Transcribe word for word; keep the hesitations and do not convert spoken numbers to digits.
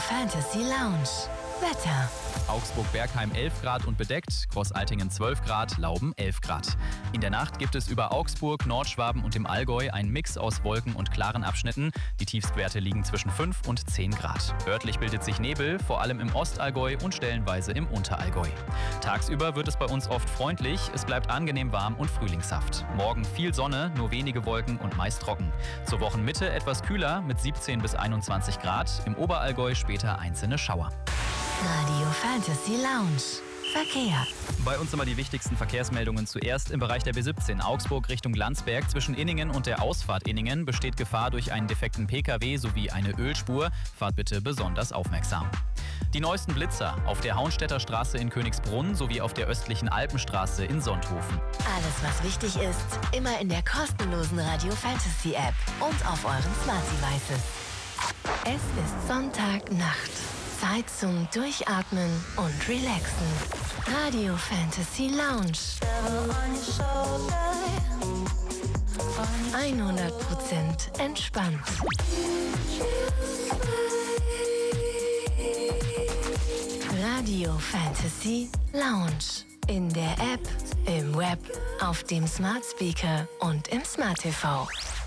Fantasy Lounge. Wetter. Augsburg-Bergheim elf Grad und bedeckt, Großaltingen zwölf Grad, Lauben elf Grad. In der Nacht gibt es über Augsburg, Nordschwaben und dem Allgäu einen Mix aus Wolken und klaren Abschnitten. Die Tiefstwerte liegen zwischen fünf und zehn Grad. Örtlich bildet sich Nebel, vor allem im Ostallgäu und stellenweise im Unterallgäu. Tagsüber wird es bei uns oft freundlich, es bleibt angenehm warm und frühlingshaft. Morgen viel Sonne, nur wenige Wolken und meist trocken. Zur Wochenmitte etwas kühler mit siebzehn bis einundzwanzig Grad, im Oberallgäu später einzelne Schauer. Radio Fantasy Lounge. Verkehr. Bei uns immer die wichtigsten Verkehrsmeldungen. Zuerst im Bereich der B siebzehn Augsburg Richtung Landsberg. Zwischen Inningen und der Ausfahrt Inningen besteht Gefahr durch einen defekten Pkw sowie eine Ölspur. Fahrt bitte besonders aufmerksam. Die neuesten Blitzer auf der Hauenstädter Straße in Königsbrunn sowie auf der östlichen Alpenstraße in Sonthofen. Alles, was wichtig ist, immer in der kostenlosen Radio Fantasy App und auf euren Smart Devices. Es ist Sonntagnacht. Zeit zum Durchatmen und Relaxen. Radio Fantasy Lounge. hundert Prozent entspannt. Radio Fantasy Lounge. In der App, im Web, auf dem Smart Speaker und im Smart T V.